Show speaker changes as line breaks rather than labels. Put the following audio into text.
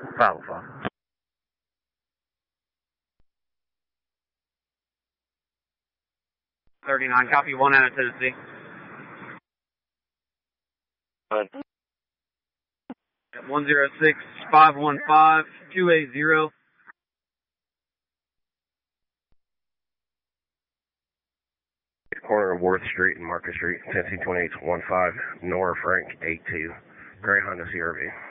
505. 39, copy 1 out of Tennessee. 106-515-280.
Corner of Worth Street and Market Street, Tennessee 2815, Nora Frank 82, Gray Honda CRV.